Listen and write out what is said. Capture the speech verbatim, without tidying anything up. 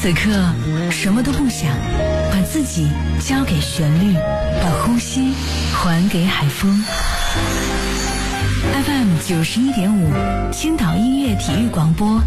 此刻什么都不想，把自己交给旋律，把呼吸还给海风。F M 九十一点五，青岛音乐体育广播。